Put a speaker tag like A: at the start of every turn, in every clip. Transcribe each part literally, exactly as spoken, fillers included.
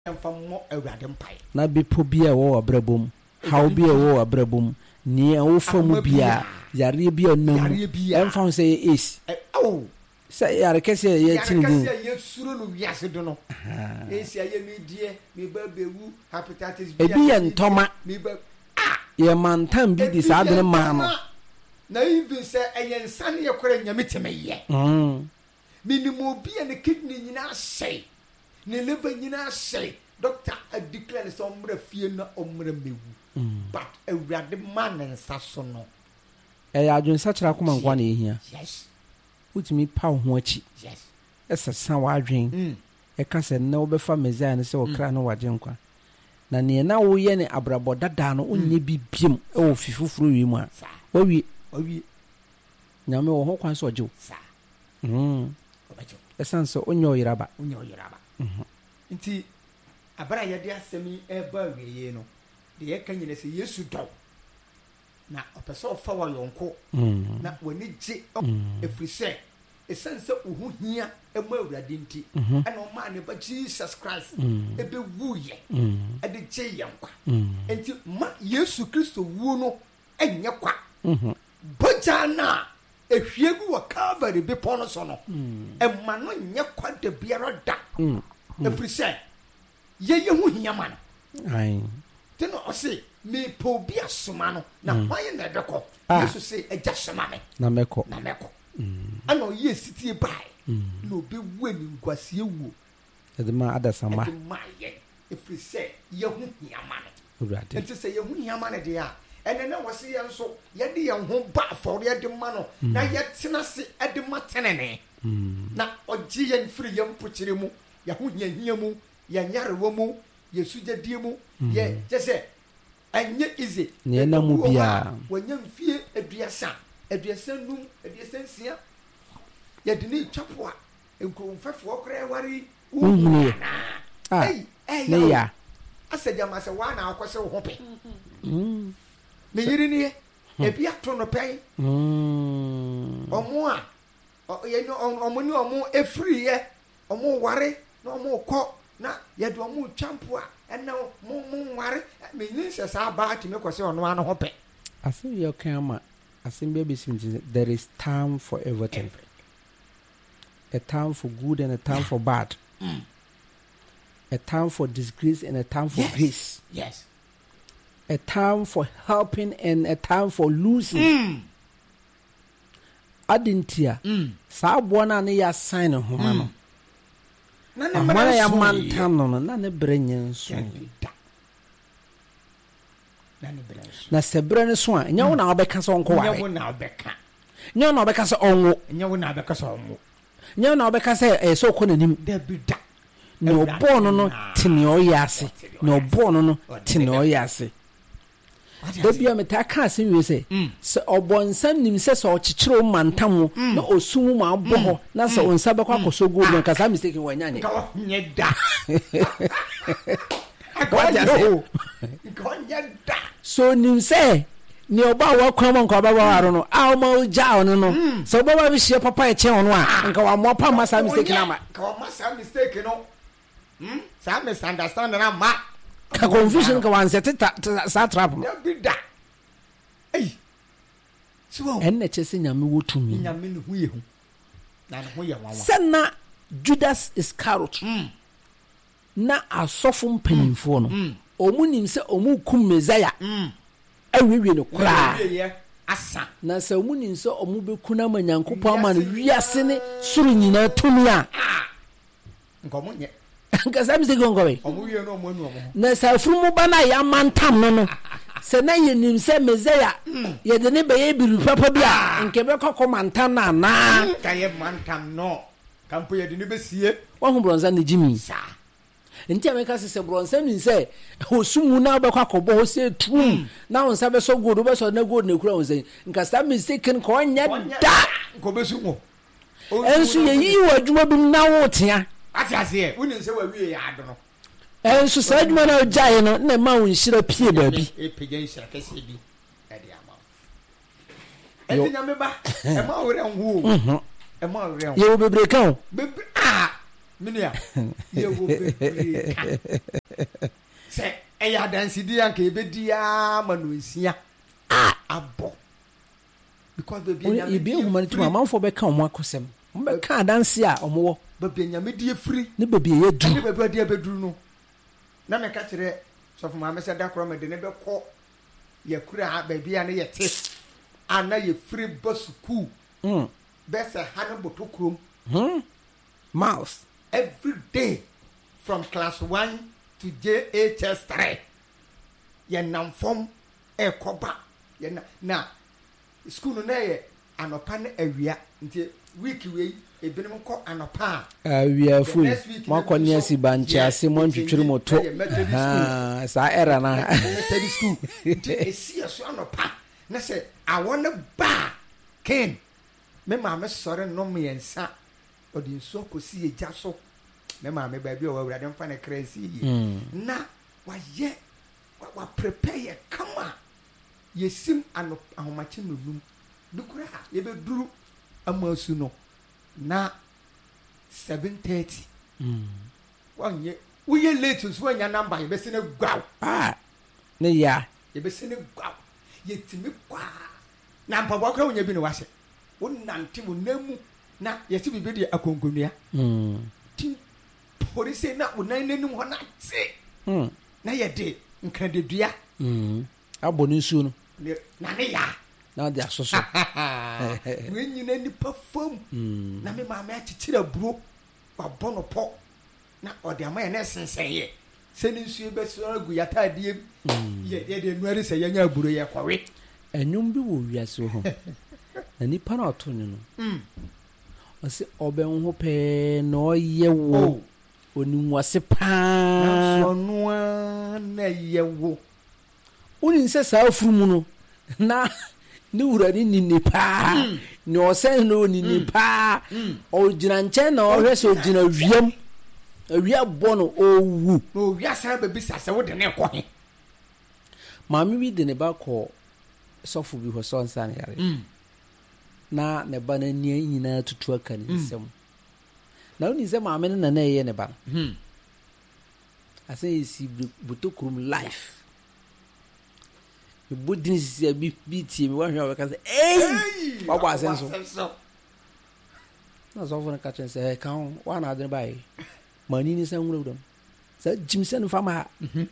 A: Famo Eurade Empire.
B: Na be pobia or abrabum, how be a war abrabum, near all from bia, Yaribia no, and found say is.
A: Oh,
B: say Yaracassia yet in
A: the soon yes, I don't know. Yes, I am dear, me baby woo, hepatitis
B: B and Toma, me your man time be this other man.
A: Now even say I am sunny a query meeting me yet. Minimo be and the kidney in our say. Ne liver in our say. Doctor, I declare the sombre fear no ombre me. But a rather man and sassono.
B: Eh, I do such a common one here.
A: Yes.
B: Put me pow watchy.
A: Yes.
B: It's a sour dream. A cousin no before me and so crown or jinqua. Na near now we any abrabo that down only be pim oh fifu through you. Oh, we, oh, we. Yamo Hawkins or Joe. Hm. A son so on your rubber.
A: On your rubber. Inti abara ya dia semi eba wiye no de ye kan yene se Yesu do na opeso fa wa yonko na wani je efri se esense uhu hia emu awurade nti ana o ma ne ba Jesus Christ ebe wuye e de je yankwa enti ma Yesu Kristo wu no enye kwa boja na ehwiegu wa Calvary be pono so no e ma no nye kwa de biara da efri se ye ye hu hia man
B: ai
A: teno o se me po bia soma no na hwan na ebekọ Yesu se eja soma me
B: na meko
A: na meko ana o ye sitie bai na obi wu ni nkwasie wu
B: edema adasama
A: edema ye efri se ye hu hia man
B: urade
A: enti se ye hu hia man de a ene na wo se ye nso ye de ye ho ba for ye de ma no na ye tena se ede ma tenene na oji ye firi ye mpochire mu ye hu hia hia mu ye nyarewo mu ye sujadie mu ye jese enye easy
B: ne na mu bia
A: wanya mfie aduasa aduasa num aduasa nsia ye de ni twapo a enkonfefo okra wari
B: uhunu ah ne ya
A: asaja ma se wa na akose wo hope mm me yiri ni e bia to no pen mm omo a ye no omo ni omo efri ye omo ware na omo ko na ye do omo twampo a ena mo mo ware me yin se sa ba ti me kwose ono ano hope
B: asin ye kan ma asin be be sim there is time for everything. A time for good and a time for bad. Mm. A time for disgrace and a time for
A: yes.
B: grace.
A: Yes.
B: A time for helping and a time for losing.
A: Mm.
B: Adintia.
A: Mm.
B: Sa bona ne ya sign ho ma no.
A: Na ne mara
B: ya mantam no na ne brenyen so.
A: Na ne brenyen.
B: Na se brene so a nya wo na obeka so nko ware.
A: Nya wo na obeka.
B: Nya na obeka so onwo.
A: Nya wo na obeka so onwo.
B: Nya na obeka se e so ko nanim.
A: Da bi da.
B: No born no tini oyase. No born no tini oyase. Da bia meta ka asen we se se obonsam nim se so chichiro mantam na osum ma abo ho na se onsa bekwa koso gold nka sa mistake wanya nye.
A: Ka nye da.
B: What you
A: Ka nye da.
B: So nim se ni oba wa kwam nka oba wa ro no a o ma o ja ono no so oba bi hie papa e che ono a nka wa mo pa ma sa mistake na ma
A: ka o ma sa mistake no hm sa misunderstand na ma
B: ka confusion ka wan set sa trap no
A: ya bi da ei so
B: en na che se nyame wotumi
A: nyame ne hu ye hu na ne hu ye wawa
B: sanna Judas Iscariot
A: mm
B: na asofo mpanimfo no omunim se omukum Messiah mm awiwie no kura
A: asa
B: na se omunim se omubekuna manyankopɔ ama no wiase ne suru nyina tumi a
A: nkomo nye
B: nka sami se gongo we
A: omuwie no omu anu omu
B: na sa furumu ba na ya mantam no no se na yenim se Messiah ye de ne be ye biru papa bi a nke be kokko mantam na na
A: ka ye mantam no kampo ye de ne be sie
B: wo hu bronza ne jimi
A: sa
B: nti ameka se bronza nin se osumu na be kwa kobo ho se tum na won sa be so gold be so na gold na kura won se nka sa mistake ko nya da
A: ko be sumo
B: ensu ye yi wa adwuma bi na wo tea
A: ati ase unin se wa wie ya ado no
B: ensu sa adwuma na ojae no na ma won hira pie ba bi
A: e pegan hira kase bi e de ama e ti nyame ba e ma wore nwo e ma wore nwo
B: ye wo bebre kan
A: bebre ah minia ye wo bebre se e ya dansi di anka e bedi ya manuisia ah abo because baby nyame
B: e be human to amanfo be ka omo akosem mo be ka dansi a omo wo
A: baby nyame di free
B: ne baby ye du
A: ne baby di abeduru no na me ka kire so for ma me se da kro me de ne be ko ye kura baby a ne ye te ana ye free bus school
B: mm
A: best hanen botokrom
B: hmm mouse
A: every day from class one to J H S three ye nam form e koba ye na na school no na ye anopa na awia nti week we ebinim ko anopa
B: awia fu makoni asiba nche ase mo ntwetwere moto ha sa era na
A: tell school nti esi aso anopa na se awon ba ken me ma me sore no me yensa odi nso kosi eja so me ma me ba bi o wura dem fa na crazy na wa ye wa prepare kama yesim ano ahomache nunum dukura ye be duru amasu no na seven thirty
B: mm
A: wanye wo ye late so anya number ye be se na gwaw
B: ah ne ya
A: ye be se na gwaw ye timi kwa na mpabwa kra wonya bi ne wase wonante mo namu na yesi bibi de akonkonua
B: mm
A: tin police na wonan nanum ho na te
B: mm
A: na ye de nkradedua
B: mm aboni nsuo no
A: na ne ya
B: na de asoso
A: we nyina nipa fam na me ma me achichira buro wa bono po na ode ama ye na sensen ye se ni nsuo be so agu yata adie ye ye de nuari se yanya buro ye kwawe
B: enum bi wo wiase ho na nipa na oto ni no
A: mm
B: o se oben ho pe na oye wo oniwase pa
A: na so no na ye wo
B: uni se sa afurumu no na ni wurani ni nipa ni osen no ni nipa o gina nche na o hwese o gina wiem awia bo no owu
A: no wia sa ba bi sase wo de ne ko he
B: maami bi de ne ba ko sofu bi ho so nsan yare na ne ba na ni nyina tutu aka ni nsem na uni se maami na na ye ne ba
A: hmm
B: ase si butokurum life budin si bi biti mi wan hwa ka say eh wa kwa senso na so fo na ka chen say kan wa na adin bai mani ni san wuro sa jimsen fama mhm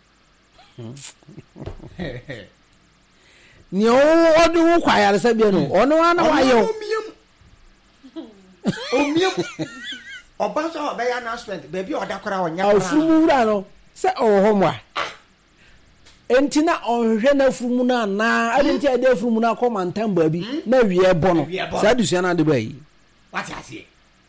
B: ni o odu kwa ya sa bi no ono ana wa yo
A: omiem oba so oba ya announcement baby odakora onya
B: kwa afumu wura no se o ho mo entina onhwe na furumu na na adenti ade furumu na akoma ntamba bi na wie bo no sa dusua na de bai
A: wati ase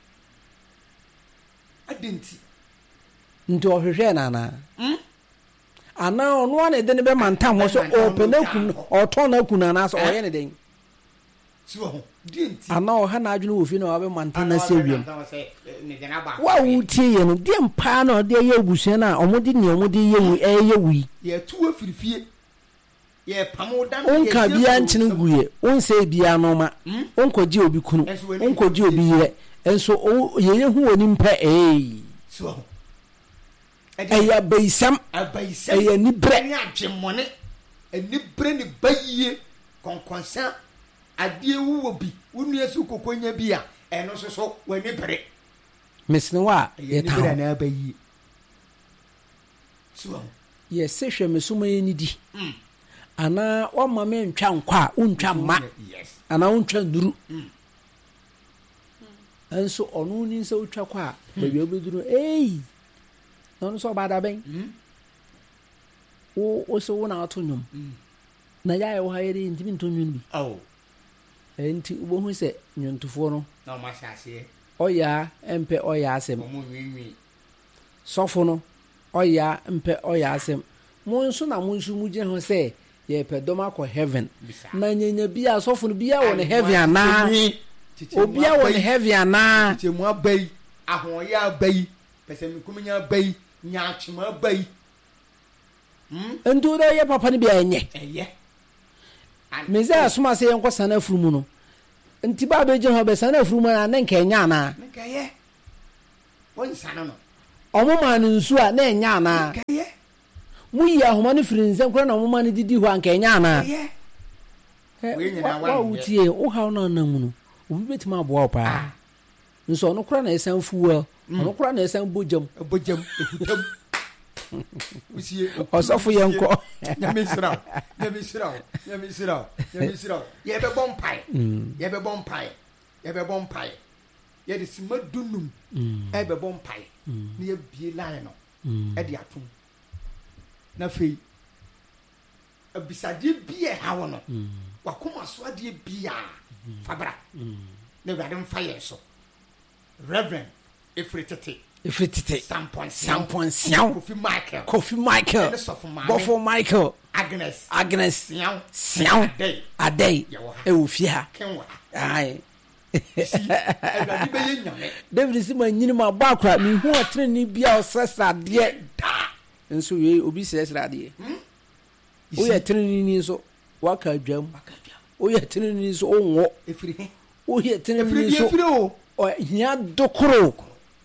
A: adenti
B: nti ohwehwe na na hm ana ono na de ne be mantam ho so opena kun oto na kun na so oye ne den
A: so denti
B: ana o ha na adwene wo fi na wa be mantam na se wiem wa wutie ye no de mpa na de ye obusua na omodi ne omodi ye wu eye wi
A: ye tuwa firifie ye pamodan
B: onka bia nchene guye onse bia no ma onkoji obi kunu onkoji obi ye enso ye ye hu oni mpa eh
A: so
B: eya beisam
A: abaisam
B: eya ni bre
A: ni adwemone eni bre ni bayiye konkonsa adie wu obi unu yesu kokonya bia eno so so wani bre
B: mesne wa ye ta
A: bre na abayi so
B: ye se hwe mesuma ye ni di mm ana o ma me ntwa nkwa untwa ma
A: yes
B: ana untwa nduru
A: mm
B: enso onu ni se utwa kwa ba bi obeduru eh non so bada ben
A: mm
B: o o so wona atonyum
A: mm
B: na ya yo hayere ntimi ntonyum bi
A: oh
B: enti ubo hu se nyuntufo no
A: na ma sase
B: oya empe oya asem
A: mo nwinwi
B: sofo no oya empe oya asem mo nso na mo nso mu je ho se ye pe doma ko heaven na nyenya bia sofo no bia won heaven ana obi a won heaven ana
A: ti mu abai ahoya abai pese mi kuminya abai nya atwema abai hm
B: endo do ye papa no bia enye
A: eye
B: meze asoma se yenko sana furumu no nti ba beje ho be sana furumu na nka enya ana
A: nka ye wonsano no
B: omo ma no nsu a na enya ana
A: keye
B: mu yi ahoma no firi nse nkora na omo ma no didi ho anka enya ana
A: keye we nyina
B: wa wutie o ha na na mu no obi betima aboa pa nso no kora na esan fuwa no kora na esan bojam
A: bojam ekutam usie
B: osofo yenko
A: nyamisiraw nyamisiraw nyamisiraw nyamisiraw ye be bompai ye be bompai ye be bompai ye de simadunum e be bompai ne ye bie line no e de atom na fei abisade bie hawo no wakoma so ade bia fabra ne gade mfa ye so reverend efritete
B: efritete
A: sampon
B: sampon sian
A: Kofi Michael
B: Kofi Michael Bofo Michael
A: Agnes
B: Agnes
A: sian
B: sian adai e wo fi ha
A: kenwa
B: ai
A: si e be ye nyame
B: David si ma nyini ma ba akra mi hu atrene ni bia o sesade da nso ye obi sesade o ye trene ni so waka adwam o ye trene ni so o wo
A: efiri he
B: o ye trene ni so
A: efiri o
B: o hia dokoro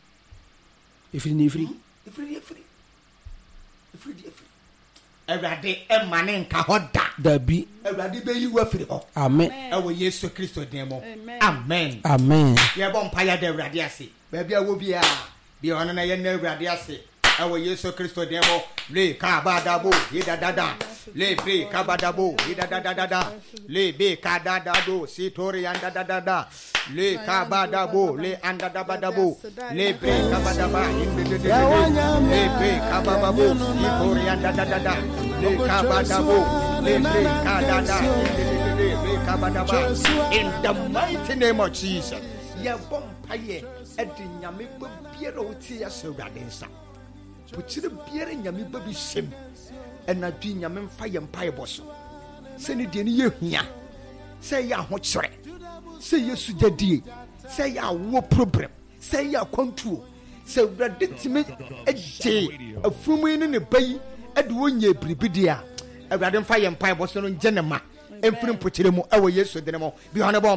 B: efiri ni efiri
A: efiri efiri efiri efiri Ewurade emane nka hoda
B: dabi
A: Ewurade be yi wafiri ho
B: amen
A: ewo Yesu Kristo den mo amen
B: amen
A: ye bon pa ya da Ewurade ase ba bia wo bia bi ono na ye na Ewurade ase ewo Yesu Kristo den mo le ka ba da bo yi da da da le be ka ba da bo yi da da da da le be ka da da do si tori anda da da da le ka ba da bo le anda da ba da bo le be ka ba da ba inde de de le be ka ba ba bo si tori anda da da da le ka ba da bo le be ka da da inde de de le ka ba da ba in the mighty name of Jesus ye bom paye e de nyame ba biere o ti ya so Ewurade nsa puchire biere nyame ba bi sem ena dwi nyame mfa ye mpae boso se ne de ne ye hia se ya ho kyere se Yesu dadie se ya wo problem se ya kwantuo se Ewurade time eje afumu ne ne bayi ede wonye bribidia Ewurade mfa ye mpae boso no nje ne ma emfiri mpokyere mu ewo Yesu de ne mo bi ho ne